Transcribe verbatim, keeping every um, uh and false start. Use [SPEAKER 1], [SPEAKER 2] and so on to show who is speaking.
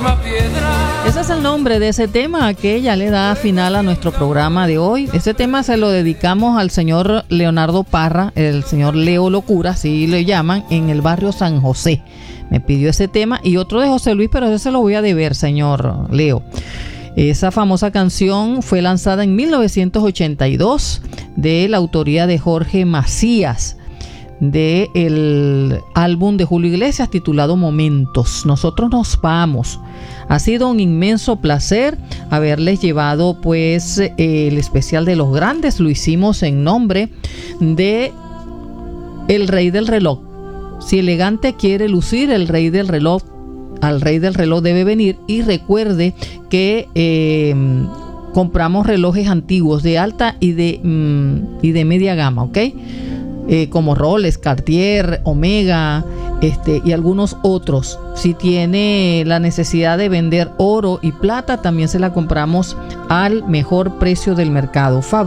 [SPEAKER 1] Ese es el nombre de ese tema que ya le da final a nuestro programa de hoy. Ese tema se lo dedicamos al señor Leonardo Parra, el señor Leo Locura, así le llaman, en el barrio San José. Me pidió ese tema y otro de José Luis, pero ese se lo voy a deber, señor Leo. Esa famosa canción fue lanzada en mil novecientos ochenta y dos de la autoría de Jorge Macías, del álbum de Julio Iglesias titulado Momentos. Nosotros nos vamos. Ha sido un inmenso placer haberles llevado pues eh, el especial de los grandes. Lo hicimos en nombre de el rey del reloj. Si elegante quiere lucir, el rey del reloj, al rey del reloj debe venir. Y recuerde que eh, compramos relojes antiguos de alta y de, mm, y de media gama, ¿ok? Eh, como Rolex, Cartier, Omega, este, y algunos otros. Si tiene la necesidad de vender oro y plata, también se la compramos al mejor precio del mercado.